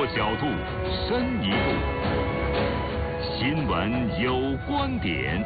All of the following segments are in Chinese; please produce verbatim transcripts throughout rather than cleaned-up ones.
角度，深一步。新闻有观点。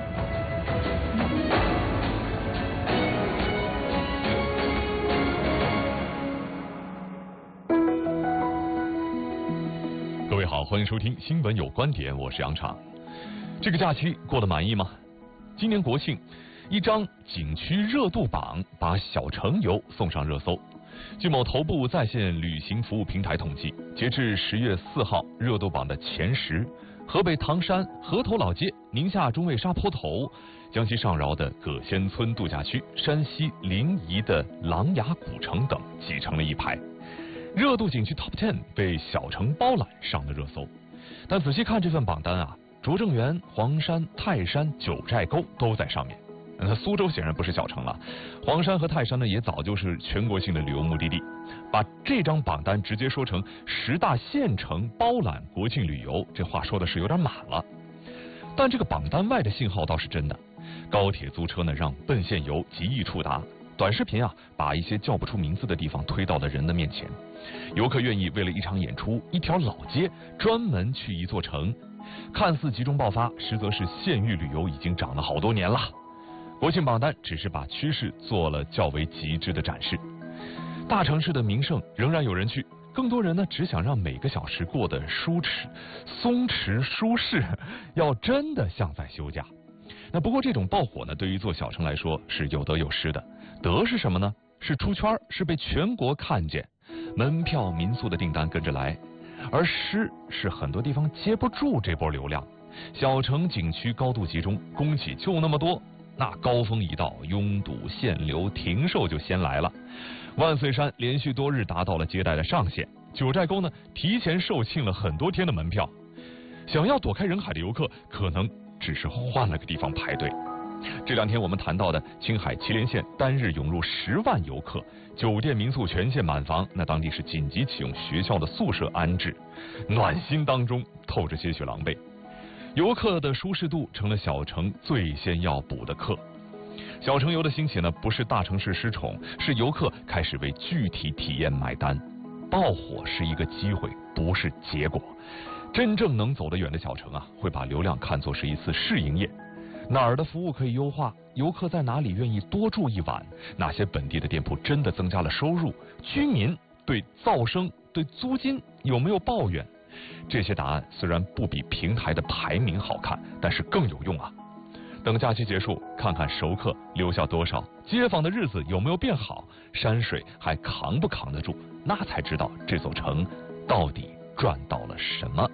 各位好，欢迎收听《新闻有观点》，我是杨畅。这个假期过得满意吗？今年国庆，一张景区热度榜把小城游送上热搜。据某头部在线旅行服务平台统计，截至十月四号，热度榜的前十，河北唐山河头老街、宁夏中卫沙坡头、江西上饶的葛仙村度假区、山西临沂的琅琊古城等挤成了一排。热度景区 Top 十 被小城包揽上了热搜，但仔细看这份榜单啊，拙政园、黄山、泰山、九寨沟都在上面。那苏州显然不是小城了，黄山和泰山呢也早就是全国性的旅游目的地。把这张榜单直接说成十大县城包揽国庆旅游，这话说的是有点满了。但这个榜单外的信号倒是真的，高铁租车呢让奔现游极易触达，短视频啊把一些叫不出名字的地方推到了人的面前。游客愿意为了一场演出、一条老街专门去一座城，看似集中爆发，实则是县域旅游已经涨了好多年了。国庆榜单只是把趋势做了较为极致的展示。大城市的名胜仍然有人去，更多人呢只想让每个小时过得舒适、松弛、舒适，要真的像在休假。那不过这种爆火呢，对于做小城来说是有得有失的。得是什么呢？是出圈，是被全国看见，门票、民宿的订单跟着来；而失是很多地方接不住这波流量。小城景区高度集中，供给就那么多，那高峰一到，拥堵、限流、停售就先来了。万岁山连续多日达到了接待的上限，九寨沟呢提前售罄了很多天的门票。想要躲开人海的游客，可能只是换了个地方排队。这两天我们谈到的青海祁连县单日涌入十万游客，酒店民宿全线满房，那当地是紧急启用学校的宿舍安置，暖心当中透着些许狼狈。游客的舒适度成了小城最先要补的课。小城游的兴起呢，不是大城市失宠，是游客开始为具体体验买单。爆火是一个机会，不是结果。真正能走得远的小城啊，会把流量看作是一次试营业。哪儿的服务可以优化？游客在哪里愿意多住一晚？哪些本地的店铺真的增加了收入？居民对噪声、对租金有没有抱怨？这些答案虽然不比平台的排名好看，但是更有用啊。等假期结束，看看熟客留下多少，街坊的日子有没有变好，山水还扛不扛得住，那才知道这座城到底赚到了什么。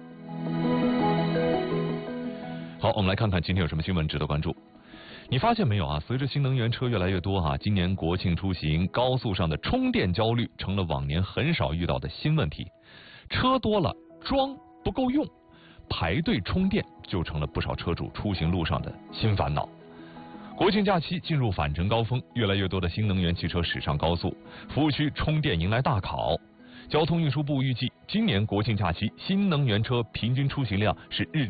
好，我们来看看今天有什么新闻值得关注。你发现没有啊？随着新能源车越来越多啊，今年国庆出行高速上的充电焦虑成了往年很少遇到的新问题。车多了，装不够用，排队充电就成了不少车主出行路上的新烦恼。国庆假期进入返程高峰，越来越多的新能源汽车驶上高速，服务区充电迎来大考。交通运输部预计，今年国庆假期新能源车平均出行量是日